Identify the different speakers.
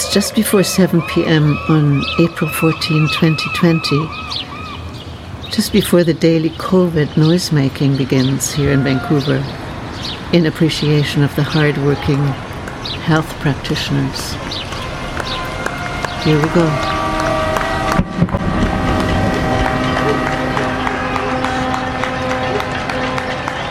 Speaker 1: It's just before 7 p.m. on April 14, 2020, just before the daily COVID noisemaking begins here in Vancouver, in appreciation of the hard-working health practitioners. Here we go.